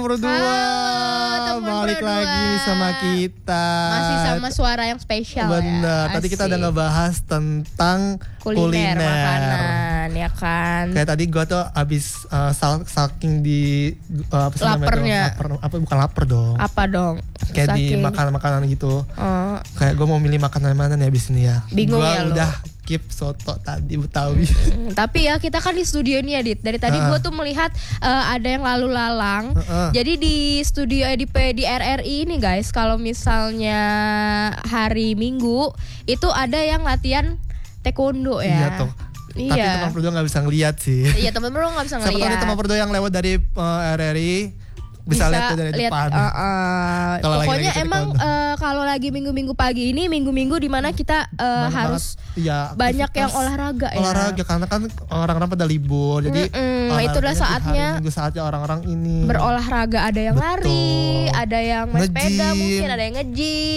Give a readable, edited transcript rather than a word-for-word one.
berdua. Halo, balik berdua. lagi sama kita. Masih sama suara yang spesial. Bener. Ya. Tadi kita udah Asik. ngebahas tentang kuliner. makanan, ya kan. Kayak tadi gue tuh abis saking di apa sih namanya tuh? Lapernya. Apa bukan lapar dong. Apa dong? Kayak di Saking- makanan-makanan gitu. Oh, Kayak gue mau milih makanan mana nih abis ini ya. Bingung Gua ya lu. udah keep soto tadi Betawi. tapi ya kita kan di studio ini ya, Dit. Dari tadi gue tuh melihat ada yang lalu lalang. Jadi di studio di RRI ini guys, kalau misalnya hari Minggu itu ada yang latihan taekwondo ya. Iya tuh. Tapi Iya. teman berdua gak bisa ngeliat sih. Iya, teman-teman nggak bisa Siapa tahu nih ngeliat. teman berdua yang lewat dari RRI bisa lihat dari lihat, depan. Pokoknya Kalau lagi-lagi emang taekwondo. kalau lagi minggu-minggu pagi ini, minggu-minggu di mana kita Banyak harus banget, iya, banyak aktivitas yang olahraga ya. Olahraga karena kan orang-orang pada libur. Jadi itulah olahraganya di saatnya hari Minggu saatnya orang-orang ini berolahraga. Ada yang Betul. lari, ada yang main sepeda Nge-gym. mungkin, ada yang nge-gym.